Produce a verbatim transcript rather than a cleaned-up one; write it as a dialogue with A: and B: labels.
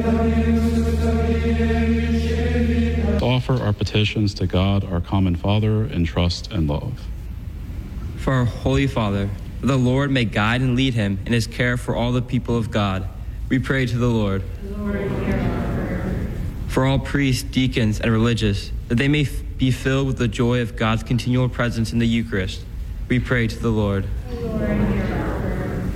A: Offer our petitions to God, our common Father, in trust and love.
B: For our Holy Father, the Lord may guide and lead him in his care for all the people of God. We pray to the Lord.
C: Lord, hear our prayer.
B: For all priests, deacons, and religious, that they may f- be filled with the joy of God's continual presence in the Eucharist. We pray to the Lord.
C: Lord,